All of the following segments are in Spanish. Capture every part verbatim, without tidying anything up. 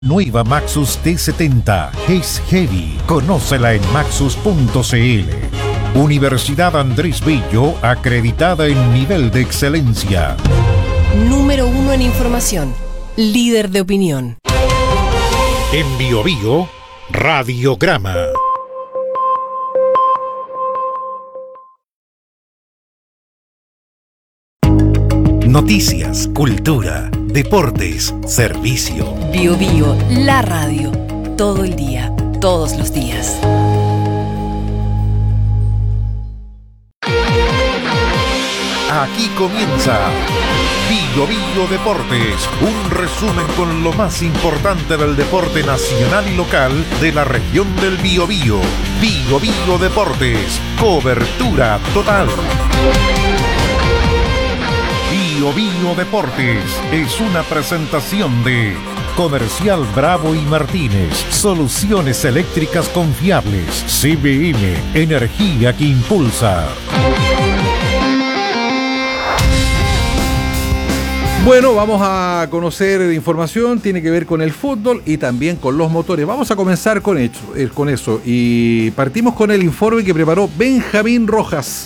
Nueva Maxus T setenta es heavy. Conócela en maxus punto c l. Universidad Andrés Bello, acreditada en nivel de excelencia. Número uno en información. Líder de opinión. En Bio Bio, Radiograma. Noticias, cultura, deportes, servicio. Bio Bio, la radio. Todo el día, todos los días. Aquí comienza Bio Bio Deportes, un resumen con lo más importante del deporte nacional y local de la región del Biobío. Bio Bio Deportes, cobertura total. Bio Bio Deportes es una presentación de Comercial Bravo y Martínez, soluciones eléctricas confiables. C B M, energía que impulsa. Bueno, vamos a conocer información, tiene que ver con el fútbol y también con los motores. Vamos a comenzar con, hecho, eh, con eso y partimos con el informe que preparó Benjamín Rojas.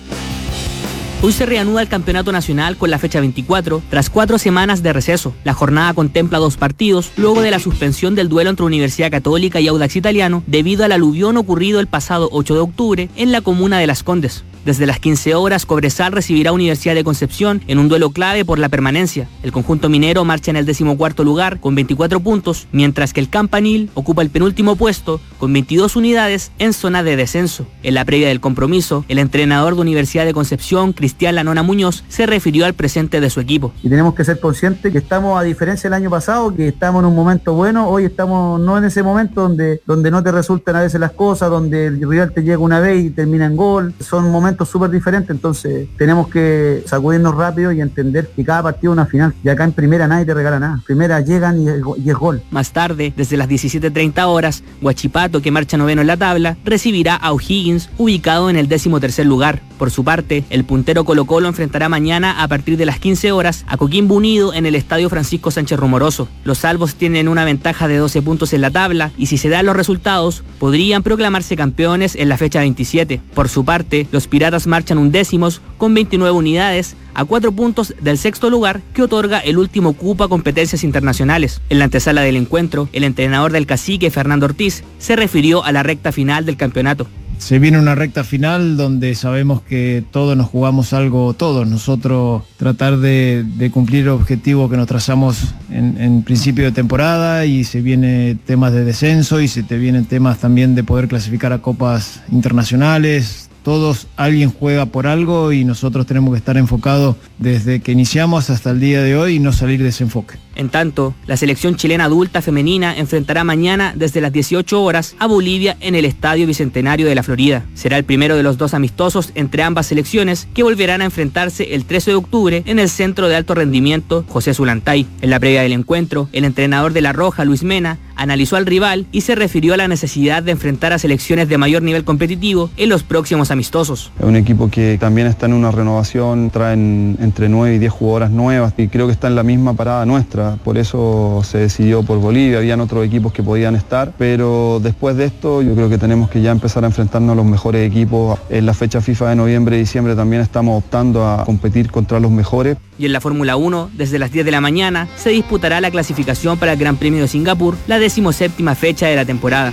Hoy se reanuda el campeonato nacional con la fecha veinticuatro, tras cuatro semanas de receso. La jornada contempla dos partidos, luego de la suspensión del duelo entre Universidad Católica y Audax Italiano, debido al aluvión ocurrido el pasado ocho de octubre en la comuna de Las Condes. Desde las quince horas, Cobresal recibirá a Universidad de Concepción en un duelo clave por la permanencia. El conjunto minero marcha en el decimocuarto lugar con veinticuatro puntos, mientras que el Campanil ocupa el penúltimo puesto con veintidós unidades en zona de descenso. En la previa del compromiso, el entrenador de Universidad de Concepción, Cristian Lanona Muñoz, se refirió al presente de su equipo. Y tenemos que ser conscientes que estamos, a diferencia del año pasado, que estamos en un momento bueno. Hoy estamos no en ese momento donde, donde no te resultan a veces las cosas, donde el rival te llega una vez y termina en gol. Son momentos súper diferentes, entonces tenemos que sacudirnos rápido y entender que cada partido es una final. Y acá en primera nadie te regala nada. Primera llegan y es, y es gol. Más tarde, desde las diecisiete treinta horas, Huachipato, que marcha noveno en la tabla, recibirá a O'Higgins, ubicado en el décimo tercer lugar. Por su parte, el puntero Colo Colo enfrentará mañana a partir de las quince horas a Coquimbo Unido en el Estadio Francisco Sánchez Rumoroso. Los salvos tienen una ventaja de doce puntos en la tabla y si se dan los resultados, podrían proclamarse campeones en la fecha veintisiete. Por su parte, los Piratas marchan undécimos con veintinueve unidades a cuatro puntos del sexto lugar que otorga el último cupo a competencias internacionales. En la antesala del encuentro, el entrenador del Cacique, Fernando Ortiz, se refirió a la recta final del campeonato. Se viene una recta final donde sabemos que todos nos jugamos algo, todos. Nosotros tratar de, de cumplir el objetivo que nos trazamos en, en principio de temporada, y se vienen temas de descenso y se te vienen temas también de poder clasificar a copas internacionales. Todos, alguien juega por algo y nosotros tenemos que estar enfocados desde que iniciamos hasta el día de hoy y no salir de ese enfoque. En tanto, la selección chilena adulta femenina enfrentará mañana desde las dieciocho horas a Bolivia en el Estadio Bicentenario de la Florida. Será el primero de los dos amistosos entre ambas selecciones que volverán a enfrentarse el trece de octubre en el Centro de Alto Rendimiento José Zulantay. En la previa del encuentro, el entrenador de La Roja, Luis Mena, analizó al rival y se refirió a la necesidad de enfrentar a selecciones de mayor nivel competitivo en los próximos amistosos. Es un equipo que también está en una renovación, traen entre nueve y diez jugadoras nuevas y creo que está en la misma parada nuestra. Por eso se decidió por Bolivia, habían otros equipos que podían estar, pero después de esto yo creo que tenemos que ya empezar a enfrentarnos a los mejores equipos. En la fecha FIFA de noviembre y diciembre también estamos optando a competir contra los mejores. Y en la Fórmula uno, desde las diez de la mañana, se disputará la clasificación para el Gran Premio de Singapur, la decimoséptima fecha de la temporada.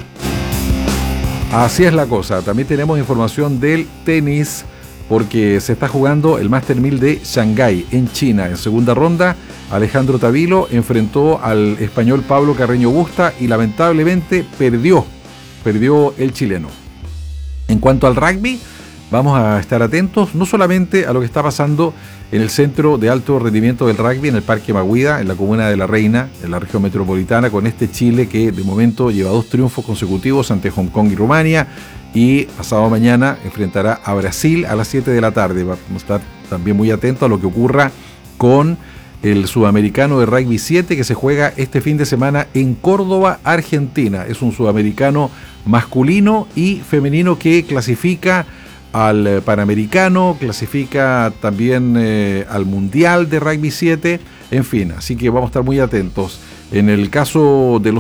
Así es la cosa. También tenemos información del tenis, porque se está jugando el Master mil de Shanghái, en China. En segunda ronda, Alejandro Tavilo enfrentó al español Pablo Carreño Busta y lamentablemente perdió, perdió el chileno. En cuanto al rugby, vamos a estar atentos no solamente a lo que está pasando en el Centro de Alto Rendimiento del Rugby, en el Parque Maguida, en la comuna de La Reina, en la región metropolitana, con este Chile que de momento lleva dos triunfos consecutivos ante Hong Kong y Rumania, y pasado mañana enfrentará a Brasil a las siete de la tarde. Vamos a estar también muy atentos a lo que ocurra con el Sudamericano de Rugby siete, que se juega este fin de semana en Córdoba, Argentina. Es un sudamericano masculino y femenino que clasifica al Panamericano, clasifica también eh, al Mundial de Rugby siete, en fin, así que vamos a estar muy atentos. En el caso de los